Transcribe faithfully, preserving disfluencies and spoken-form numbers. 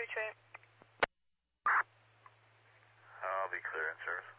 three two eight. I'll be clear in service.